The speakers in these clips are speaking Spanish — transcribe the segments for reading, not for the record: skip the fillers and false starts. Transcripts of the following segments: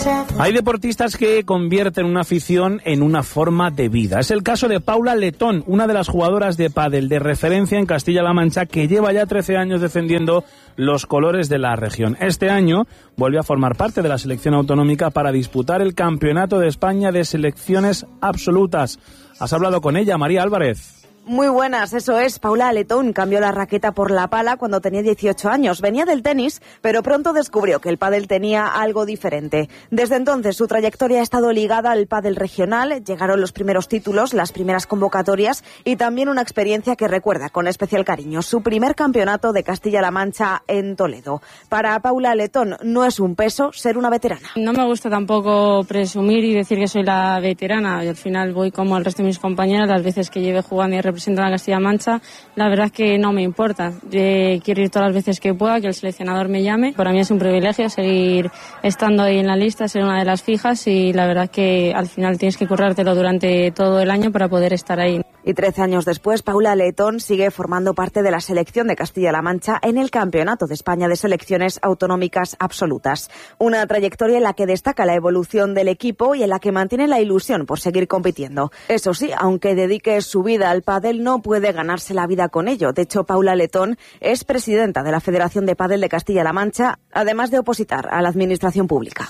Hay deportistas que convierten una afición en una forma de vida. Es el caso de Paula Letón, una de las jugadoras de pádel de referencia en Castilla-La Mancha, que lleva ya 13 años defendiendo los colores de la región. Este año vuelve a formar parte de la selección autonómica para disputar el Campeonato de España de Selecciones Absolutas. ¿Has hablado con ella, María Álvarez? Muy buenas, eso es. Paula Letón cambió la raqueta por la pala cuando tenía 18 años. Venía del tenis, pero pronto descubrió que el pádel tenía algo diferente. Desde entonces su trayectoria ha estado ligada al pádel regional. Llegaron los primeros títulos, las primeras convocatorias y también una experiencia que recuerda con especial cariño. Su primer campeonato de Castilla-La Mancha en Toledo. Para Paula Letón no es un peso ser una veterana. No me gusta tampoco presumir y decir que soy la veterana. Y al final voy como el resto de mis compañeras, las veces que lleve jugando y representan a Castilla-La Mancha, la verdad es que no me importa. Quiero ir todas las veces que pueda, que el seleccionador me llame. Para mí es un privilegio seguir estando ahí en la lista, ser una de las fijas y la verdad es que al final tienes que currártelo durante todo el año para poder estar ahí. Y 13 años después, Paula Letón sigue formando parte de la selección de Castilla-La Mancha en el Campeonato de España de Selecciones Autonómicas Absolutas. Una trayectoria en la que destaca la evolución del equipo y en la que mantiene la ilusión por seguir compitiendo. Eso sí, aunque dedique su vida al pádel, no puede ganarse la vida con ello. De hecho, Paula Letón es presidenta de la Federación de Pádel de Castilla-La Mancha, además de opositar a la administración pública.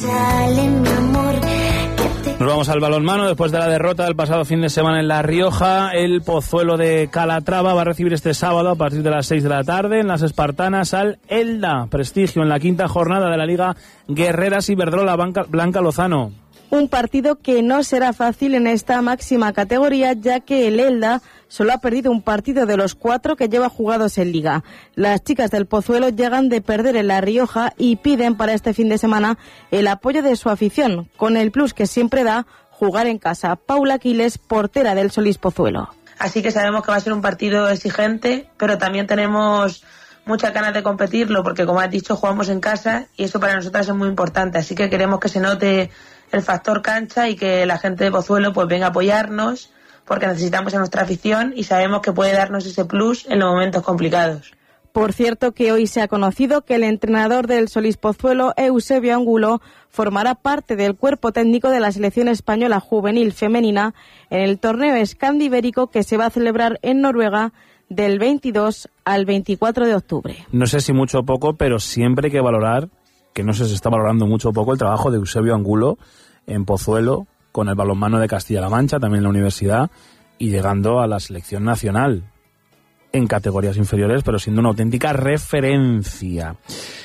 Nos vamos al balonmano. Después de la derrota del pasado fin de semana en La Rioja, el Pozuelo de Calatrava va a recibir este sábado a partir de las 6 de la tarde en las Espartanas al Elda, Prestigio, en la quinta jornada de la Liga Guerreras Iberdrola Blanca Lozano. Un partido que no será fácil en esta máxima categoría, ya que el Elda solo ha perdido un partido de los 4 que lleva jugados en Liga. Las chicas del Pozuelo llegan de perder en La Rioja y piden para este fin de semana el apoyo de su afición, con el plus que siempre da jugar en casa. Paula Aquiles, portera del Solís Pozuelo. Así que sabemos que va a ser un partido exigente, pero también tenemos muchas ganas de competirlo, porque como has dicho, jugamos en casa y eso para nosotras es muy importante. Así que queremos que se note el factor cancha y que la gente de Pozuelo pues venga a apoyarnos, porque necesitamos a nuestra afición y sabemos que puede darnos ese plus en los momentos complicados. Por cierto, que hoy se ha conocido que el entrenador del Solís Pozuelo, Eusebio Angulo, formará parte del cuerpo técnico de la selección española juvenil femenina en el torneo escandibérico que se va a celebrar en Noruega del 22 al 24 de octubre. No sé si mucho o poco, pero siempre hay que valorar, que no sé si se está valorando mucho o poco, el trabajo de Eusebio Angulo en Pozuelo, con el balonmano de Castilla-La Mancha, también en la universidad, y llegando a la selección nacional en categorías inferiores, pero siendo una auténtica referencia.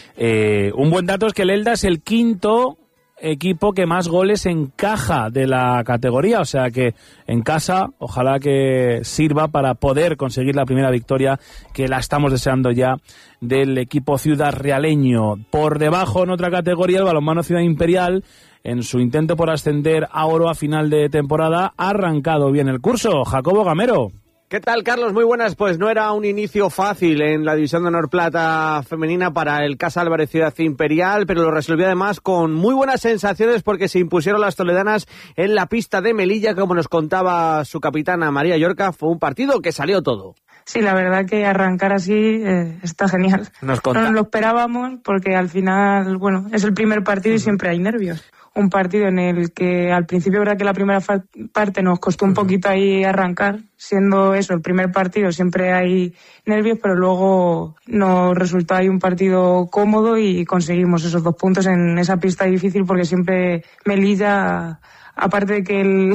Un buen dato es que el Elda es el quinto equipo que más goles encaja de la categoría, o sea que en casa ojalá que sirva para poder conseguir la primera victoria, que la estamos deseando ya, del equipo ciudad realeño. Por debajo, en otra categoría, el balonmano Ciudad Imperial, en su intento por ascender a oro a final de temporada, ha arrancado bien el curso. Jacobo Gamero. ¿Qué tal, Carlos? Muy buenas. Pues no era un inicio fácil en la división de honor plata femenina para el Casa Álvarez Ciudad Imperial, pero lo resolvió además con muy buenas sensaciones porque se impusieron las toledanas en la pista de Melilla, como nos contaba su capitana María Llorca. Fue un partido que salió todo. Sí, la verdad que arrancar así está genial. No nos lo esperábamos porque al final, bueno, es el primer partido y siempre hay nervios. Un partido en el que al principio, verdad que la primera parte nos costó un poquito ahí arrancar, siendo eso, el primer partido siempre hay nervios, pero luego nos resultó ahí un partido cómodo y conseguimos esos 2 puntos en esa pista difícil, porque siempre Melilla, aparte de que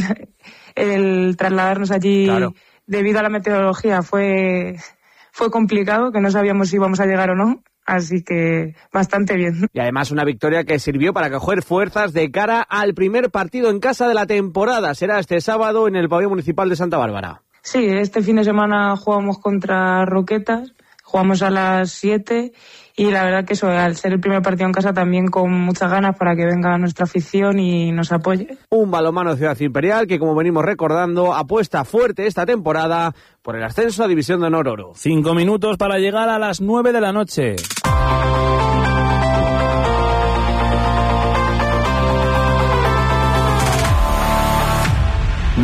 el trasladarnos allí, claro, debido a la meteorología fue complicado, que no sabíamos si íbamos a llegar o no. Así que bastante bien. Y además una victoria que sirvió para coger fuerzas de cara al primer partido en casa de la temporada. Será este sábado en el Pabellón Municipal de Santa Bárbara. Sí, este fin de semana jugamos contra Roquetas, jugamos a las 7 y la verdad que eso, al ser el primer partido en casa, también con muchas ganas para que venga nuestra afición y nos apoye. Un balonmano Ciudad Imperial que, como venimos recordando, apuesta fuerte esta temporada por el ascenso a División de Honor Oro. 5 minutos para llegar a las 9 de la noche.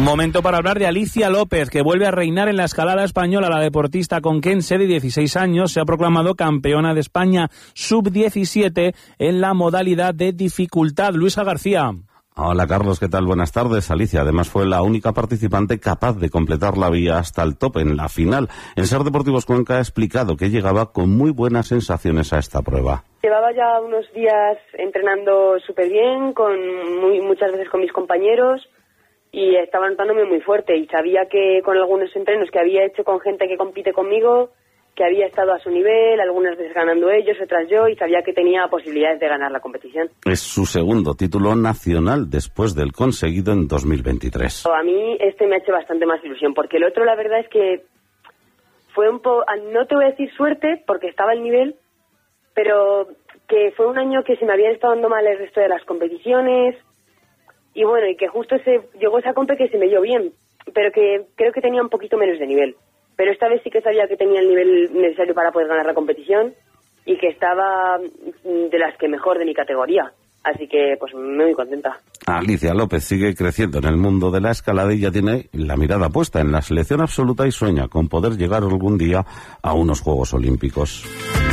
Momento para hablar de Alicia López, que vuelve a reinar en la escalada española. La deportista conquense de 16 años se ha proclamado campeona de España sub-17 en la modalidad de dificultad. Luisa García. Hola Carlos, ¿qué tal? Buenas tardes. Alicia además fue la única participante capaz de completar la vía hasta el top en la final. En SER Deportivos Cuenca ha explicado que llegaba con muy buenas sensaciones a esta prueba. Llevaba ya unos días entrenando súper bien, muchas veces con mis compañeros, y estaba notándome muy fuerte, y sabía que con algunos entrenos que había hecho con gente que compite conmigo, que había estado a su nivel, algunas veces ganando ellos, otras yo, y sabía que tenía posibilidades de ganar la competición. Es su segundo título nacional después del conseguido en 2023. A mí me ha hecho bastante más ilusión, porque el otro la verdad es que fue un poco, no te voy a decir suerte, porque estaba al nivel, pero que fue un año que se me habían estado dando mal el resto de las competiciones, y bueno, y que justo llegó esa compe que se me dio bien, pero que creo que tenía un poquito menos de nivel. Pero esta vez sí que sabía que tenía el nivel necesario para poder ganar la competición y que estaba de las que mejor de mi categoría. Así que pues muy contenta. Alicia López sigue creciendo en el mundo de la escalada y ya tiene la mirada puesta en la selección absoluta y sueña con poder llegar algún día a unos Juegos Olímpicos.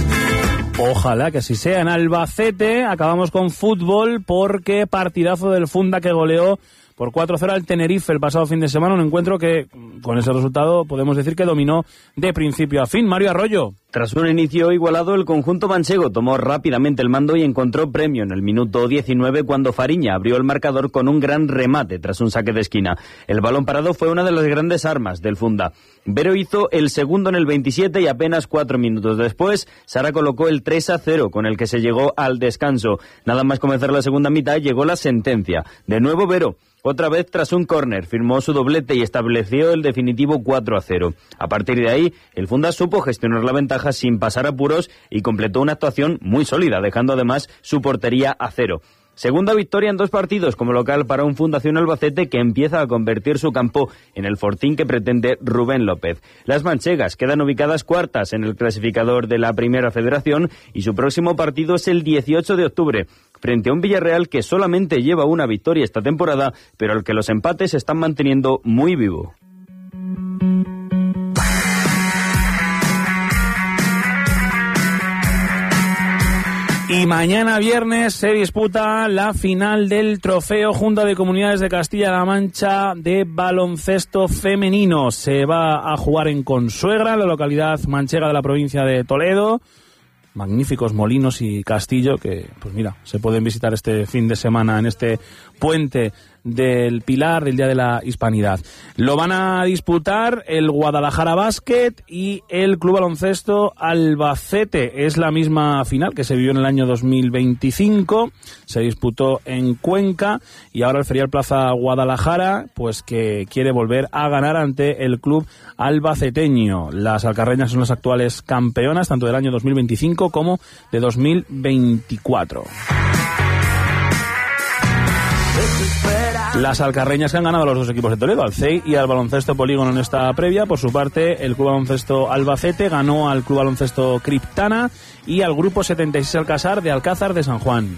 Ojalá que así sea. En Albacete acabamos con fútbol porque partidazo del Funda que goleó por 4-0 al Tenerife el pasado fin de semana, un encuentro que con ese resultado podemos decir que dominó de principio a fin. Mario Arroyo. Tras un inicio igualado, el conjunto manchego tomó rápidamente el mando y encontró premio en el minuto 19 cuando Fariña abrió el marcador con un gran remate tras un saque de esquina. El balón parado fue una de las grandes armas del Funda. Vero hizo el segundo en el 27 y apenas 4 minutos después, Sara colocó el 3-0 con el que se llegó al descanso. Nada más comenzar la segunda mitad llegó la sentencia. De nuevo Vero. Otra vez tras un córner, firmó su doblete y estableció el definitivo 4-0. A partir de ahí, el Funda supo gestionar la ventaja sin pasar apuros y completó una actuación muy sólida, dejando además su portería a 0. Segunda victoria en 2 partidos como local para un Fundación Albacete que empieza a convertir su campo en el fortín que pretende Rubén López. Las manchegas quedan ubicadas cuartas en el clasificador de la Primera Federación y su próximo partido es el 18 de octubre, frente a un Villarreal que solamente lleva una victoria esta temporada, pero al que los empates se están manteniendo muy vivo. Y mañana viernes se disputa la final del Trofeo Junta de Comunidades de Castilla-La Mancha de baloncesto femenino. Se va a jugar en Consuegra, la localidad manchega de la provincia de Toledo. Magníficos molinos y castillo que, pues mira, se pueden visitar este fin de semana en este puente del Pilar del Día de la Hispanidad. Lo van a disputar el Guadalajara Basket y el Club Baloncesto Albacete. Es la misma final que se vivió en el año 2025, se disputó en Cuenca y ahora el Ferial Plaza Guadalajara, pues que quiere volver a ganar ante el Club albaceteño. Las alcarreñas son las actuales campeonas, tanto del año 2025 como de 2024. Las alcarreñas que han ganado a los 2 equipos de Toledo, al CEI y al Baloncesto Polígono en esta previa. Por su parte, el Club Baloncesto Albacete ganó al Club Baloncesto Criptana y al Grupo 76 Alcázar de Alcázar de San Juan.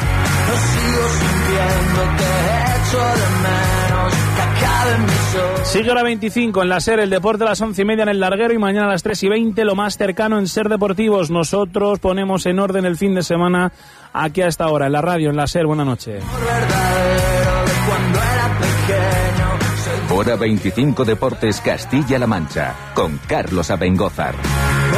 Sigue hora 25 en la SER, el deporte a las 11:30 en el Larguero y mañana a las 3:20 lo más cercano en SER Deportivos. Nosotros ponemos en orden el fin de semana aquí a esta hora, en la radio, en la SER. Buenas noches. Hora 25 Deportes Castilla-La Mancha, con Carlos Abengózar.